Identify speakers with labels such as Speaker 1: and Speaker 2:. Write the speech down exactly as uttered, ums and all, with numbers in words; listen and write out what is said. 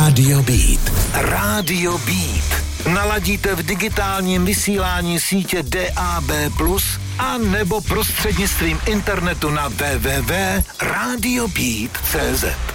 Speaker 1: Rádio Beat.
Speaker 2: Rádio Beat. Naladíte v digitálním vysílání sítě D A B plus, a nebo prostřednictvím internetu na w w w tečka radio beat tečka c z.